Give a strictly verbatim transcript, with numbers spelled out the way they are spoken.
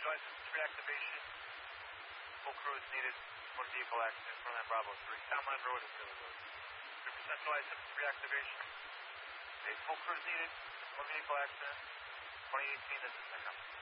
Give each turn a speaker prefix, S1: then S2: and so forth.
S1: license reactivation. Full crew is needed. Motor vehicle accident in front of Bravo three. Townline Road is Philly Road. three percent license reactivation. Okay, full crew is needed. Motor vehicle accident. twenty eighteen, this is pickup.